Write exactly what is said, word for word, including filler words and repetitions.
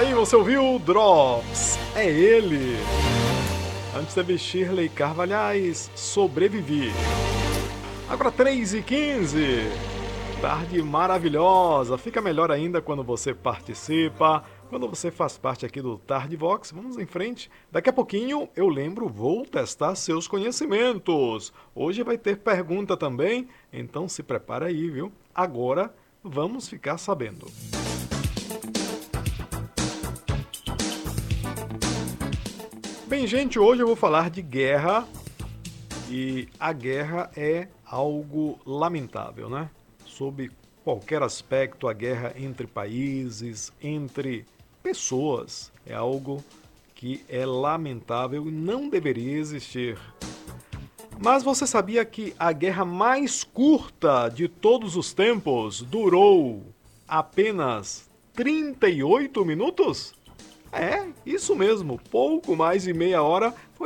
Aí você ouviu Drops, é ele. Antes teve Shirley Carvalhais, Sobrevivi. Agora três e quinze. Tarde maravilhosa. Fica melhor ainda quando você participa, quando você faz parte aqui do Tarde Vox. Vamos em frente. Daqui a pouquinho, eu lembro, vou testar seus conhecimentos. Hoje vai ter pergunta também, então se prepara aí, viu? Agora, vamos ficar sabendo. Bem, gente, hoje eu vou falar de guerra e a guerra é algo lamentável, né? Sob qualquer aspecto, a guerra entre países, entre pessoas, é algo que é lamentável e não deveria existir. Mas você sabia que a guerra mais curta de todos os tempos durou apenas trinta e oito minutos? É, isso mesmo, pouco mais de meia hora foi